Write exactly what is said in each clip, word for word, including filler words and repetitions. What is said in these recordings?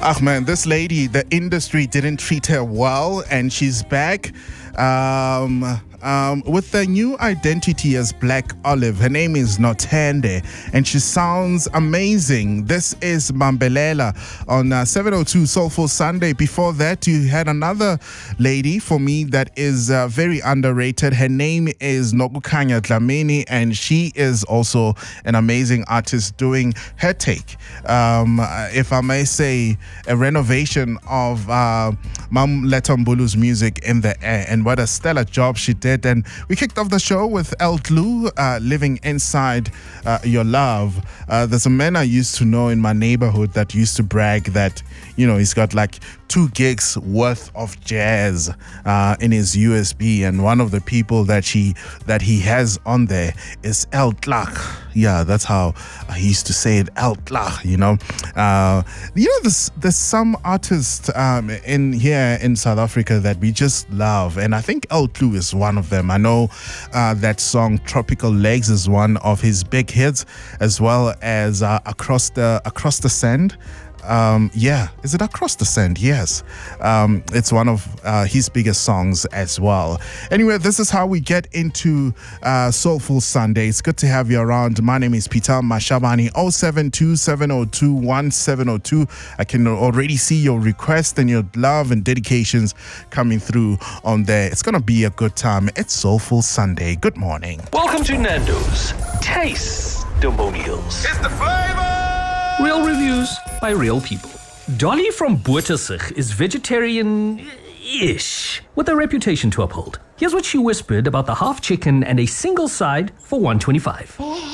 Ah, man, this lady, the industry didn't treat her well, and she's back um, um, with a new identity as Black Olive. Her name is Nothende, and she sounds amazing. This is Mambelela on uh, seven oh two Soulful Sunday. Before that, you had another lady for me that is uh, very underrated. Her name is Nobukhanya Dlamini, and she is also an amazing artist doing her take, um, if I may say, a renovation of uh, Mam Letombulu's music in the air, and what a stellar job she did. And we kicked off the show with El Tlu, uh, Living Inside uh, Your Love. Uh, there's a man I used to know in my neighborhood that used to brag that, you know, he's got like two gigs worth of jazz uh, in his U S B, and one of the people that he that he has on there is El Tlach. Yeah, that's how he used to say it, El Tlach. You know, uh, you know, there's there's some artists um, in here in South Africa that we just love, and I think El Tlu is one of them. I know uh, that song "Tropical Legs" is one of his big hits, as well as uh, "Across the Across the Sand." Um, yeah, is it Across the Sand? Yes. Um, it's one of uh, his biggest songs as well. Anyway, this is how we get into uh, Soulful Sunday. It's good to have you around. My name is Peter Mashabani. oh seven two, seven oh two, one seven oh two. I can already see your requests and your love and dedications coming through on there. It's going to be a good time. It's Soulful Sunday. Good morning. Welcome to Nando's Taste Demonials. It's the flavor! Real reviews by real people. Dolly from Boertesig is vegetarian-ish, with a reputation to uphold. Here's what she whispered about the half chicken and a single side for one twenty-five.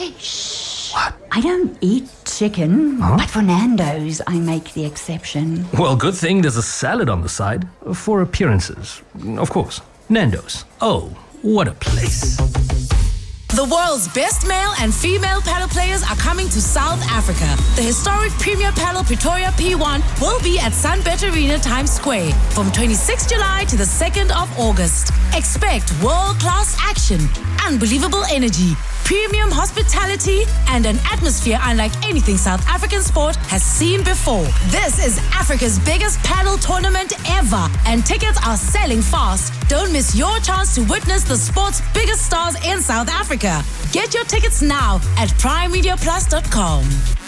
Shh. What? I don't eat chicken, Huh? but for Nando's, I make the exception. Well, good thing there's a salad on the side for appearances. Of course. Nando's. Oh, what a place. The world's best male and female paddle players are coming to South Africa. The historic Premier Paddle Pretoria P one will be at Sunbet Arena Times Square from twenty-sixth of July to the second of August. Expect world-class action, unbelievable energy, premium hospitality, and an atmosphere unlike anything South African sport has seen before. This is Africa's biggest paddle tournament ever, and tickets are selling fast. Don't miss your chance to witness the sport's biggest stars in South Africa. Get your tickets now at prime media plus dot com.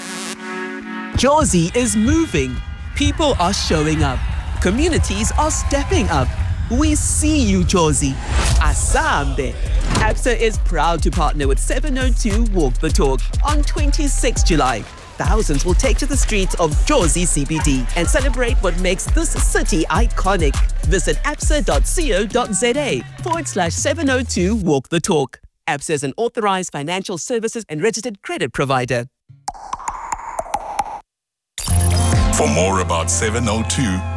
Jozi is moving. People are showing up. Communities are stepping up. We see you, Jozi. Asambe. Absa is proud to partner with seven oh two Walk the Talk on twenty-sixth of July. Thousands will take to the streets of Jozi C B D and celebrate what makes this city iconic. Visit absa.co.za forward slash 702 Walk the Talk. Absa is an authorized financial services and registered credit provider. For more about seven oh two,